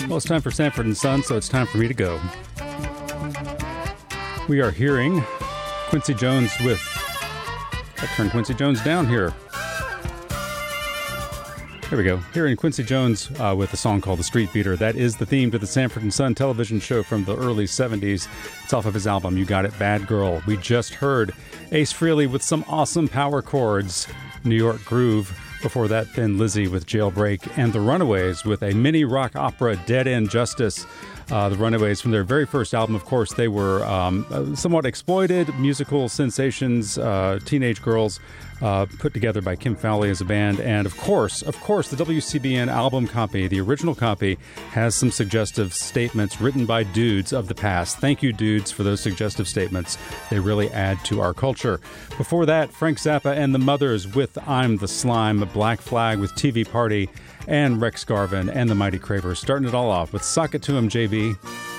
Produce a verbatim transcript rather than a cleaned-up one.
Well, it's time for Sanford and Son, so it's time for me to go. We are hearing Quincy Jones with... I turned Quincy Jones down here. There we go. Hearing Quincy Jones uh, with a song called The Street Beater. That is the theme to the Sanford and Son television show from the early seventies. It's off of his album, You Got It, Bad Girl. We just heard Ace Frehley with some awesome power chords, New York Groove. Before that, Thin Lizzy with Jailbreak, and The Runaways with a mini rock opera, Dead End Justice. Uh, the Runaways, from their very first album, of course, they were um, somewhat exploited musical sensations, uh, teenage girls uh, put together by Kim Fowley as a band. And of course, of course, the W C B N album copy, the original copy, has some suggestive statements written by dudes of the past. Thank you, dudes, for those suggestive statements. They really add to our culture. Before that, Frank Zappa and the Mothers with I'm the Slime, Black Flag with T V Party, and Rex Garvin and the Mighty Cravers, starting it all off with Sock It To 'Em, J B.